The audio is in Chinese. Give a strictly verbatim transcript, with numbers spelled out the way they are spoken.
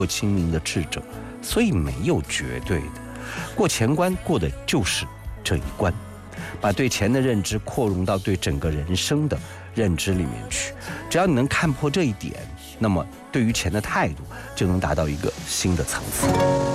有清明的智者，所以没有绝对的。过钱关过的就是这一关，把对钱的认知扩容到对整个人生的认知里面去。只要你能看破这一点，那么对于钱的态度就能达到一个新的层次。